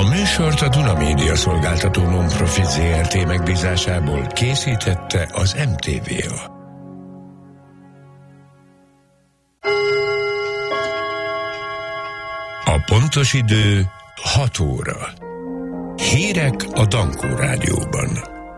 A műsort a Duna Média Szolgáltató Non-Profit Zrt. Megbízásából készítette az MTVA. A pontos idő 6 óra. Hírek a Dankó Rádióban.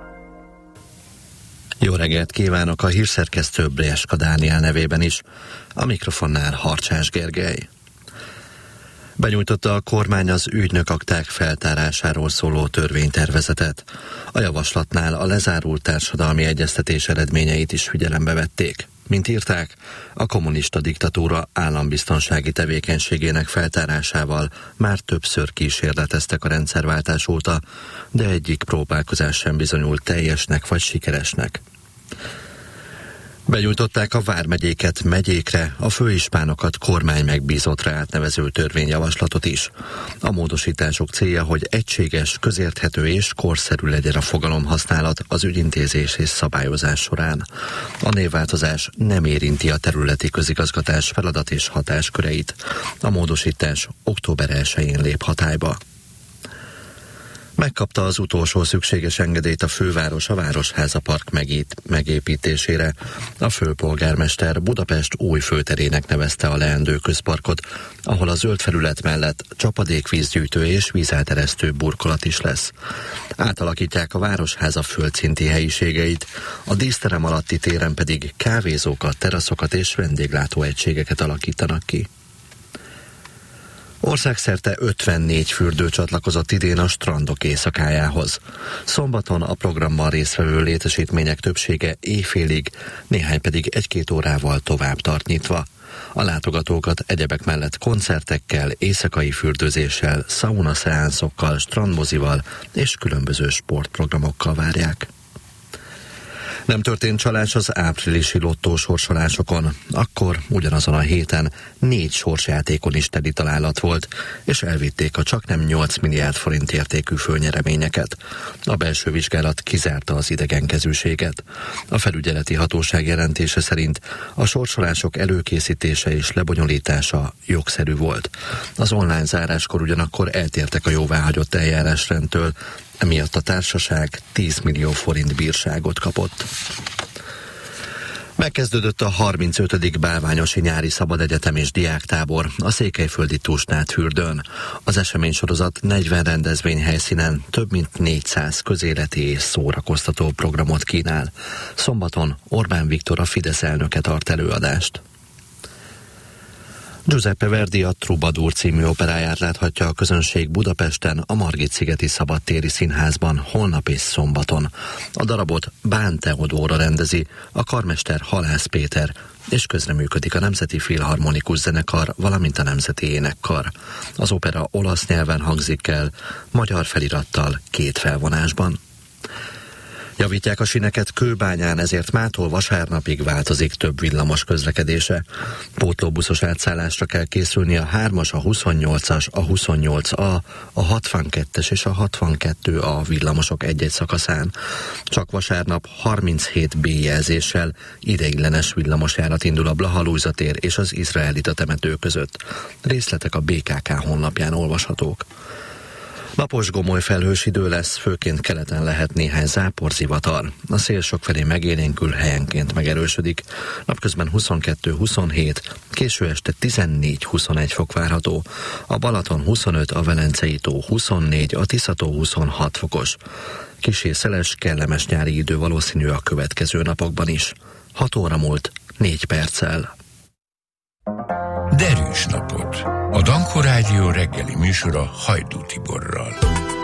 Jó reggelt kívánok a hírszerkesztő Brieska Dániel nevében is. A mikrofonnál Harcsás Gergely. Benyújtotta a kormány az ügynökakták feltárásáról szóló törvénytervezetet. A javaslatnál a lezárult társadalmi egyeztetés eredményeit is figyelembe vették. Mint írták, a kommunista diktatúra állambiztonsági tevékenységének feltárásával már többször kísérleteztek a rendszerváltás óta, de egyik próbálkozás sem bizonyult teljesnek vagy sikeresnek. Benyújtották a vármegyéket megyékre, a főispánokat kormány megbízottra átnevező törvényjavaslatot is. A módosítások célja, hogy egységes, közérthető és korszerű legyen a fogalomhasználat az ügyintézés és szabályozás során. A névváltozás nem érinti a területi közigazgatás feladat és hatásköreit. A módosítás október 1-én lép hatályba. Megkapta az utolsó szükséges engedélyt a főváros a Városháza Park megépítésére. A főpolgármester Budapest új főterének nevezte a leendő közparkot, ahol a zöld felület mellett csapadékvízgyűjtő és vízelteresztő burkolat is lesz. Átalakítják a Városháza földszinti helyiségeit, a díszterem alatti téren pedig kávézókat, teraszokat és vendéglátóegységeket alakítanak ki. Országszerte 54 fürdő csatlakozott idén a strandok éjszakájához. Szombaton a programban résztvevő létesítmények többsége éjfélig, néhány pedig 1-2 órával tovább tart nyitva. A látogatókat egyebek mellett koncertekkel, éjszakai fürdőzéssel, szaunaszeánszokkal, strandmozival és különböző sportprogramokkal várják. Nem történt csalás az áprilisi lottó sorsolásokon. Akkor ugyanazon a héten 4 sorsjátékon is teli találat volt, és elvitték a csaknem 8 milliárd forint értékű fölnyereményeket. A belső vizsgálat kizárta az idegenkezűséget. A felügyeleti hatóság jelentése szerint a sorsolások előkészítése és lebonyolítása jogszerű volt. Az online záráskor ugyanakkor eltértek a jóváhagyott eljárásrendtől, emiatt a társaság 10 millió forint bírságot kapott. Megkezdődött a 35. Bálványosi Nyári Szabadegyetem és Diáktábor a székelyföldi Tusnádfürdőn. Az eseménysorozat 40 rendezvényhelyszínen több mint 400 közéleti és szórakoztató programot kínál. Szombaton Orbán Viktor, a Fidesz elnöke tart előadást. Giuseppe Verdi a Troubadour című operáját láthatja a közönség Budapesten, a Margit-szigeti Szabadtéri Színházban holnap és szombaton. A darabot Bán Teodóra rendezi, a karmester Halász Péter, és közreműködik a Nemzeti Filharmonikus Zenekar, valamint a Nemzeti Énekkar. Az opera olasz nyelven hangzik el, magyar felirattal 2 felvonásban. Javítják a síneket Kőbányán, ezért mától vasárnapig változik több villamos közlekedése. Pótlóbuszos átszállásra kell készülni a 3-as, a 28-as, a 28A, a 62-es és a 62A villamosok egy-egy szakaszán. Csak vasárnap 37 B jelzéssel ideiglenes villamosjárat indul a Blaha Lujza tér és az izraelita temető között. Részletek a BKK honlapján olvashatók. Napos gomoly felhős idő lesz, főként keleten lehet néhány záporzivatar. A szél sokfelé megélénkül, helyenként megerősödik. Napközben 22-27, késő este 14-21 fok várható. A Balaton 25, a Velencei tó 24, a Tisza-tó 26 fokos. Kissé szeles, kellemes nyári idő valószínű a következő napokban is. 6 óra múlt 4 perccel. Derűs napot! A Dankó Rádió reggeli műsora Hajdú Tiborral.